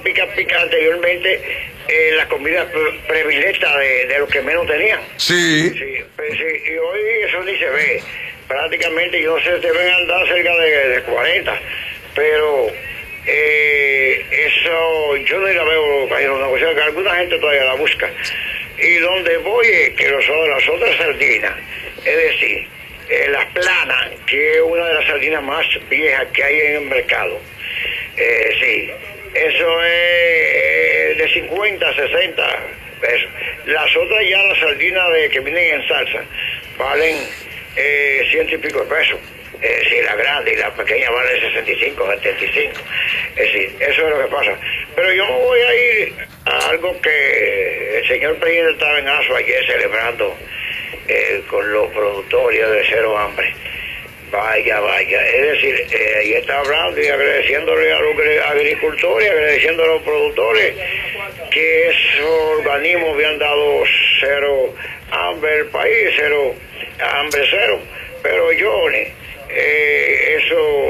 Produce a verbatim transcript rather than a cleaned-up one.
pica pica anteriormente eh, la comida predilecta de, de los que menos tenían. Sí. Sí, pues, sí, y hoy eso ni se ve. Prácticamente, yo no sé, deben andar cerca de, de cuarenta, pero eh, eso yo no la veo cayendo, o sea, que alguna gente todavía la busca. Y donde voy es que los, las otras sardinas, es decir, eh, las planas, que es una de las sardinas más viejas que hay en el mercado, eh, sí, eso es eh, de cincuenta, sesenta pesos. Las otras ya, las sardinas de, que vienen en salsa, valen eh, ciento y pico de pesos. Es decir, la grande y la pequeña vale sesenta y cinco, setenta y cinco. Es decir, eso es lo que pasa. Pero yo me voy a ir a algo que el señor presidente estaba en Aso ayer celebrando eh, con los productores de Cero Hambre. Vaya, vaya. Es decir, eh, ahí está hablando y agradeciéndole a los agricultores, agradeciendo a los productores que esos organismos habían dado cero hambre al país, cero hambre cero. Pero yo, eh, eso